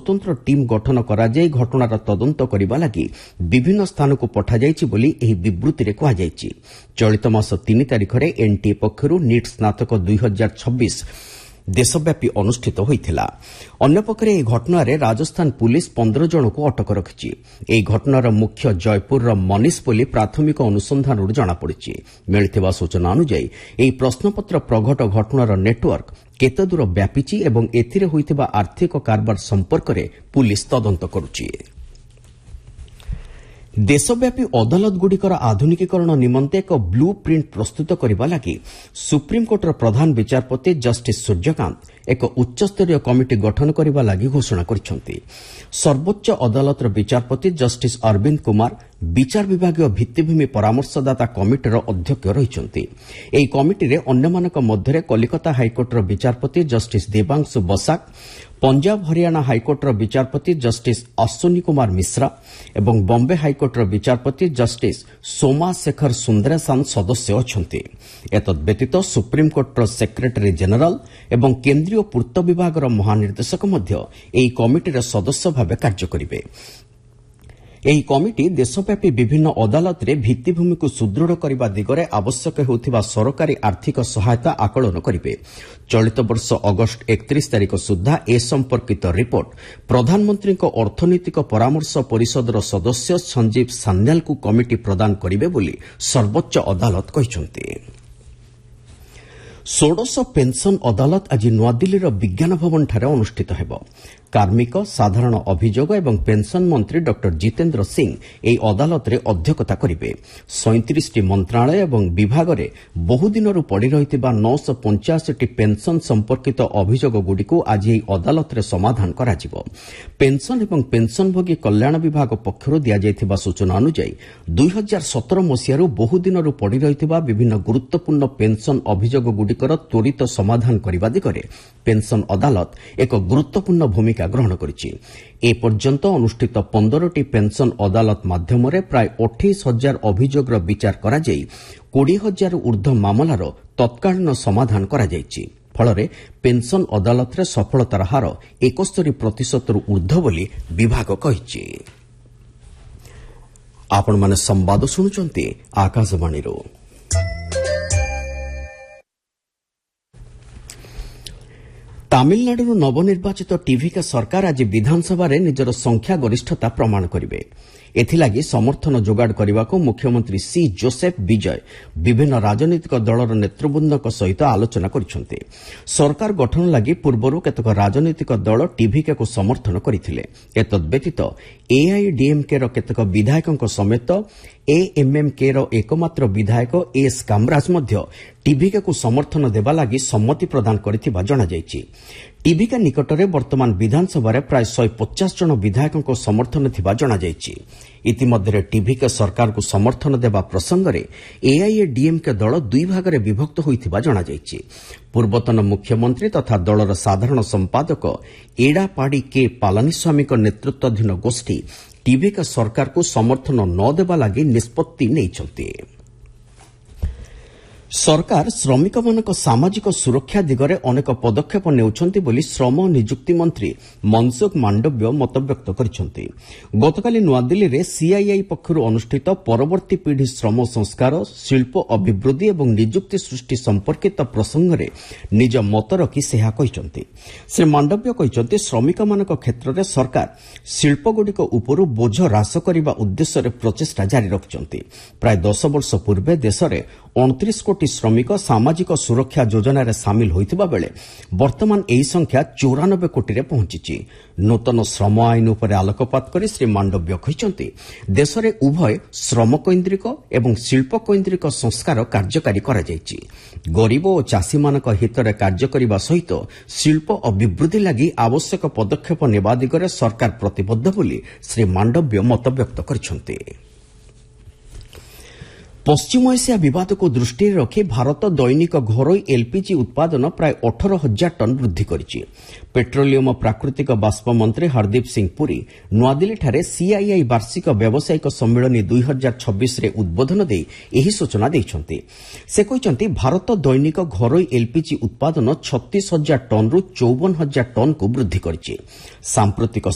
ସ୍ୱତନ୍ତ୍ର ଟିମ୍ ଗଠନ କରାଯାଇ ଘଟଣାର ତଦନ୍ତ କରିବା ଲାଗି ବିଭିନ୍ନ ସ୍ଥାନକୁ ପଠାଯାଇଛି ବୋଲି ଏହି ବିବୃତ୍ତିରେ କୁହାଯାଇଛି। ଚଳିତ ମାସ 3 ତାରିଖରେ ଏନ୍ଟିଏ ପକ୍ଷରୁ ନିଟ୍ ସ୍ନାତକ 2026 ଦେଶବ୍ୟାପୀ ଅନୁଷ୍ଠିତ ହୋଇଥିଲା। ଅନ୍ୟପକ୍ଷରେ ଏହି ଘଟଣାରେ ରାଜସ୍ଥାନ ପୁଲିସ 15 ଜଣଙ୍କୁ ଅଟକ ରଖିଛି। ଏହି ଘଟଣାର ମୁଖ୍ୟ ଜୟପୁରର ମନୀଷ ବୋଲି ପ୍ରାଥମିକ ଅନୁସନ୍ଧାନରୁ ଜଣାପଡ଼ିଛି। ମିଳିଥିବା ସୂଚନା ଅନୁଯାୟୀ ଏହି ପ୍ରଶ୍ନପତ୍ର ପ୍ରଘଟ ଘଟଣାର ନେଟୱାର୍କ କେତେଦୂର ବ୍ୟାପିଛି ଏବଂ ଏଥିରେ ହୋଇଥିବା ଆର୍ଥିକ କାରବାର ସମ୍ପର୍କରେ ପୁଲିସ ତଦନ୍ତ କରୁଛି। ଦେଶବ୍ୟାପୀ ଅଦାଲତଗୁଡ଼ିକର ଆଧୁନିକୀକରଣ ନିମନ୍ତେ ଏକ ବ୍ଲୁ ପ୍ରିଣ୍ଟ ପ୍ରସ୍ତୁତ କରିବା ଲାଗି ସୁପ୍ରିମକୋର୍ଟର ପ୍ରଧାନ ବିଚାରପତି ଜଷ୍ଟିସ୍ ସୂର୍ଯ୍ୟକାନ୍ତ ଏକ ଉଚ୍ଚସ୍ତରୀୟ କମିଟି ଗଠନ କରିବା ଲାଗି ଘୋଷଣା କରିଛନ୍ତି। ସର୍ବୋଚ୍ଚ ଅଦାଲତର ବିଚାରପତି ଜଷ୍ଟିସ୍ ଅରବିନ୍ଦ କୁମାର ବିଚାର ବିଭାଗୀୟ ଭିତ୍ତିଭୂମି ପରାମର୍ଶଦାତା କମିଟିର ଅଧ୍ୟକ୍ଷ ରହିଛନ୍ତି। ଏହି କମିଟିରେ ଅନ୍ୟମାନଙ୍କ ମଧ୍ୟରେ କଲିକତା ହାଇକୋର୍ଟର ବିଚାରପତି ଜଷ୍ଟିସ୍ ଦେବାଂଶୁ ବସାକ, ପଞ୍ଜାବ ହରିୟାଣା ହାଇକୋର୍ଟର ବିଚାରପତି ଜଷ୍ଟିସ୍ ଅଶ୍ୱିନୀ କୁମାର ମିଶ୍ରା ଏବଂ ବମ୍ବେ ହାଇକୋର୍ଟର ବିଚାରପତି ଜଷ୍ଟିସ୍ ସୋମା ଶେଖର ସୁନ୍ଦରେସାନ୍ ସଦସ୍ୟ ଅଛନ୍ତି। ଏତଦ୍ବ୍ୟତୀତ ସୁପ୍ରିମକୋର୍ଟର ସେକ୍ରେଟାରୀ ଜେନେରାଲ ଏବଂ କେନ୍ଦ୍ରୀୟ ପୂର୍ତ୍ତ ବିଭାଗର ମହାନିର୍ଦ୍ଦେଶକ ମଧ୍ୟ ଏହି କମିଟିର ସଦସ୍ୟ ଭାବେ କାର୍ଯ୍ୟ କରିବେ। ଏହି କମିଟି ଦେଶବ୍ୟାପୀ ବିଭିନ୍ନ ଅଦାଲତରେ ଭିତ୍ତିଭୂମିକୁ ସୁଦୃଢ଼ କରିବା ଦିଗରେ ଆବଶ୍ୟକ ହେଉଥିବା ସରକାରୀ ଆର୍ଥିକ ସହାୟତା ଆକଳନ କରିବେ। ଚଳିତ ବର୍ଷ ଅଗଷ୍ଟ 31 ତାରିଖ ସୁଦ୍ଧା ଏ ସମ୍ପର୍କିତ ରିପୋର୍ଟ ପ୍ରଧାନମନ୍ତ୍ରୀଙ୍କ ଅର୍ଥନୈତିକ ପରାମର୍ଶ ପରିଷଦର ସଦସ୍ୟ ସଞ୍ଜୀବ ସାନ୍ୟାଲଙ୍କୁ କମିଟି ପ୍ରଦାନ କରିବେ ବୋଲି ସର୍ବୋଚ୍ଚ ଅଦାଲତ କହିଛନ୍ତି। ଷୋଡ଼ଶ ପେନ୍ସନ୍ ଅଦାଲତ ଆଜି ନୂଆଦିଲ୍ଲୀର ବିଜ୍ଞାନ ଭବନଠାରେ ଅନୁଷ୍ଠିତ ହେବ। କାର୍ମିକ, ସାଧାରଣ ଅଭିଯୋଗ ଏବଂ ପେନ୍ସନ୍ ମନ୍ତ୍ରୀ ଡକ୍ଟର ଜିତେନ୍ଦ୍ର ସିଂ ଏହି ଅଦାଲତରେ ଅଧ୍ୟକ୍ଷତା କରିବେ। 37ଟି ମନ୍ତ୍ରଣାଳୟ ଏବଂ ବିଭାଗରେ ବହୁଦିନରୁ ପଡ଼ି ରହିଥିବା 985ଟି ପେନ୍ସନ୍ ସମ୍ପର୍କିତ ଅଭିଯୋଗଗୁଡ଼ିକୁ ଆଜି ଏହି ଅଦାଲତରେ ସମାଧାନ କରାଯିବ। ପେନ୍ସନ୍ ଏବଂ ପେନ୍ସନ୍ଭୋଗୀ କଲ୍ୟାଣ ବିଭାଗ ପକ୍ଷରୁ ଦିଆଯାଇଥିବା ସୂଚନା ଅନୁଯାୟୀ 2017 ମସିହାରୁ ବହୁଦିନରୁ ପଡ଼ି ରହିଥିବା ବିଭିନ୍ନ ଗୁରୁତ୍ୱପୂର୍ଣ୍ଣ ପେନ୍ସନ୍ ଅଭିଯୋଗଗୁଡ଼ିକର ତ୍ୱରିତ ସମାଧାନ କରିବା ଦିଗରେ ପେନ୍ସନ୍ ଅଦାଲତ ଏକ ଗୁରୁତ୍ୱପୂର୍ଣ୍ଣ ଭୂମିକା ଗ୍ରହଣ କରିଛି। ଏପର୍ଯ୍ୟନ୍ତ ଅନୁଷ୍ଠିତ 15ଟି ପେନ୍ସନ୍ ଅଦାଲତ ମାଧ୍ୟମରେ ପ୍ରାୟ 28,000 ଅଭିଯୋଗର ବିଚାର କରାଯାଇ 20,000ରୁ ଉର୍ଦ୍ଧ୍ୱ ମାମଲାର ତତ୍କାଳୀନ ସମାଧାନ କରାଯାଇଛି। ଫଳରେ ପେନ୍ସନ୍ ଅଦାଲତରେ ସଫଳତାର ହାର 71%ରୁ ଉର୍ଦ୍ଧ୍ୱ ବୋଲି ବିଭାଗ କହିଛି। ଆପଣମାନେ ସମ୍ବାଦ ଶୁଣୁଛନ୍ତି ଆକାଶବାଣୀରୁ। ତାମିଲନାଡୁରୁ ନବନିର୍ବାଚିତ ଟିଭିକେ ସରକାର ଆଜି ବିଧାନସଭାରେ ନିଜର ସଂଖ୍ୟାଗରିଷ୍ଠତା ପ୍ରମାଣ କରିବେ। ଏଥିଲାଗି ସମର୍ଥନ ଯୋଗାଡ଼ କରିବାକୁ ମୁଖ୍ୟମନ୍ତ୍ରୀ ସି ଜୋସେଫ ବିଜୟ ବିଭିନ୍ନ ରାଜନୈତିକ ଦଳର ନେତୃବୃନ୍ଦଙ୍କ ସହିତ ଆଲୋଚନା କରିଛନ୍ତି। ସରକାର ଗଠନ ଲାଗି ପୂର୍ବରୁ କେତେକ ରାଜନୈତିକ ଦଳ ଟିଭିକେକୁ ସମର୍ଥନ କରିଥିଲେ। ଏତଦ୍ବ୍ୟତୀତ ଏଆଇଡିଏମ୍କେର କେତେକ ବିଧାୟକଙ୍କ ସମେତ ଏଏମ୍ଏମ୍କେର ଏକମାତ୍ର ବିଧାୟକ ଏସ୍ କାମରାଜ ମଧ୍ୟ ଟିଭିକେକୁ ସମର୍ଥନ ଦେବା ଲାଗି ସମ୍ମତି ପ୍ରଦାନ କରିଥିବା ଜଣାଯାଇଛି। ଟିଭିକେ ନିକଟରେ ବର୍ତ୍ତମାନ ବିଧାନସଭାରେ ପ୍ରାୟ 150 ଜଣ ବିଧାୟକଙ୍କ ସମର୍ଥନ ଥିବା ଜଣାଯାଇଛି। ଇତିମଧ୍ୟରେ ଟିଭିକେ ସରକାରକୁ ସମର୍ଥନ ଦେବା ପ୍ରସଙ୍ଗରେ ଏଆଇଏଡିଏମ୍କେ ଦଳ ଦୁଇ ଭାଗରେ ବିଭକ୍ତ ହୋଇଥିବା ଜଣାଯାଇଛି। ପୂର୍ବତନ ମୁଖ୍ୟମନ୍ତ୍ରୀ ତଥା ଦଳର ସାଧାରଣ ସମ୍ପାଦକ ଏଡାପାଡି କେ ପାଲାନିସ୍ୱାମୀଙ୍କ ନେତୃତ୍ୱାଧୀନ ଗୋଷ୍ଠୀ ଟିଭିକେ ସରକାରକୁ ସମର୍ଥନ ନ ଦେବା ଲାଗି ନିଷ୍ପତ୍ତି ନେଇଛନ୍ତି। ସରକାର ଶ୍ରମିକମାନଙ୍କ ସାମାଜିକ ସୁରକ୍ଷା ଦିଗରେ ଅନେକ ପଦକ୍ଷେପ ନେଉଛନ୍ତି ବୋଲି ଶ୍ରମ ଓ ନିଯୁକ୍ତି ମନ୍ତ୍ରୀ ମନସୁଖ ମାଣ୍ଡବ୍ୟ ମତବ୍ୟକ୍ତ କରିଛନ୍ତି। ଗତକାଲି ନୂଆଦିଲ୍ଲୀରେ ସିଆଇଆଇ ପକ୍ଷରୁ ଅନୁଷ୍ଠିତ ପରବର୍ତ୍ତୀ ପିଢ଼ି ଶ୍ରମ ସଂସ୍କାର, ଶିଳ୍ପ ଅଭିବୃଦ୍ଧି ଏବଂ ନିଯୁକ୍ତି ସୃଷ୍ଟି ସମ୍ପର୍କିତ ପ୍ରସଙ୍ଗରେ ନିଜ ମତ ରଖି ସେ ଏହା କହିଛନ୍ତି। ଶ୍ରୀ ମାଣ୍ଡବ୍ୟ କହିଛନ୍ତି, ଶ୍ରମିକମାନଙ୍କ କ୍ଷେତ୍ରରେ ସରକାର ଶିଳ୍ପଗୁଡ଼ିକ ଉପରୁ ବୋଝ ହ୍ରାସ କରିବା ଉଦ୍ଦେଶ୍ୟରେ ପ୍ରଚେଷ୍ଟା ଜାରି ରଖିଛନ୍ତି। ପ୍ରାୟ 10 ବର୍ଷ ପୂର୍ବେ ଦେଶରେ 29 କୋଟି ଶ୍ରମିକ ସାମାଜିକ ସୁରକ୍ଷା ଯୋଜନାରେ ସାମିଲ ହୋଇଥିବା ବେଳେ ବର୍ତ୍ତମାନ ଏହି ସଂଖ୍ୟା 94 କୋଟିରେ ପହଞ୍ଚିଛି। ନୂତନ ଶ୍ରମ ଆଇନ ଉପରେ ଆଲୋକପାତ କରି ଶ୍ରୀ ମାଣ୍ଡବ୍ୟ କହିଛନ୍ତି, ଦେଶରେ ଉଭୟ ଶ୍ରମକୈନ୍ଦ୍ରିକ ଏବଂ ଶିଳ୍ପକୈନ୍ଦ୍ରିକ ସଂସ୍କାର କାର୍ଯ୍ୟକାରୀ କରାଯାଇଛି। ଗରିବ ଓ ଚାଷୀମାନଙ୍କ ହିତରେ କାର୍ଯ୍ୟ କରିବା ସହିତ ଶିଳ୍ପ ଅଭିବୃଦ୍ଧି ଲାଗି ଆବଶ୍ୟକ ପଦକ୍ଷେପ ନେବା ଦିଗରେ ସରକାର ପ୍ରତିବଦ୍ଧ ବୋଲି ଶ୍ରୀ ମାଣ୍ଡବ୍ୟ ମତବ୍ୟକ୍ତ କରିଛନ୍ତି। ପଶ୍ଚିମ ଏସିଆ ବିବାଦକୁ ଦୃଷ୍ଟିରେ ରଖି ଭାରତ ଦୈନିକ ଘରୋଇ ଏଲ୍ପିଜି ଉତ୍ପାଦନ ପ୍ରାୟ 18,000 ଟନ୍ ବୃଦ୍ଧି କରିଛି। ପେଟ୍ରୋଲିୟମ ଓ ପ୍ରାକୃତିକ ବାଷ୍ପ ମନ୍ତ୍ରୀ ହରଦୀପ ସିଂ ପୁରୀ ନୂଆଦିଲ୍ଲୀଠାରେ ସିଆଇଆଇ ବାର୍ଷିକ ବ୍ୟବସାୟିକ ସମ୍ମିଳନୀ 2026ରେ ଉଦ୍ବୋଧନ ଦେଇ ଏହି ସୂଚନା ଦେଇଛନ୍ତି। ସେ କହିଛନ୍ତି, ଭାରତ ଦୈନିକ ଘରୋଇ ଏଲ୍ପିଜି ଉତ୍ପାଦନ 36,000 ଟନ୍ରୁ 54,000 ଟନ୍କୁ ବୃଦ୍ଧି କରିଛି। ସାମ୍ପ୍ରତିକ